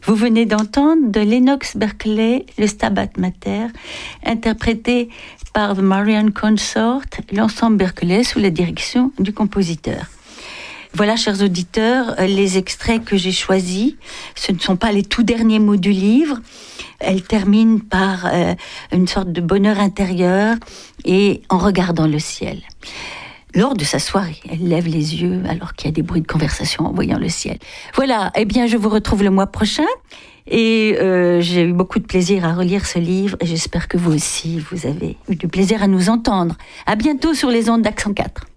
Vous venez d'entendre de Lennox Berkeley, le Stabat Mater, interprété par The Marian Consort, l'ensemble Berkeley sous la direction du compositeur. Voilà, chers auditeurs, les extraits que j'ai choisis. Ce ne sont pas les tout derniers mots du livre. Elle termine par une sorte de bonheur intérieur et en regardant le ciel. Lors de sa soirée, elle lève les yeux alors qu'il y a des bruits de conversation en voyant le ciel. Voilà, eh bien, je vous retrouve le mois prochain et j'ai eu beaucoup de plaisir à relire ce livre et j'espère que vous aussi, vous avez eu du plaisir à nous entendre. À bientôt sur les ondes d'Accent 4.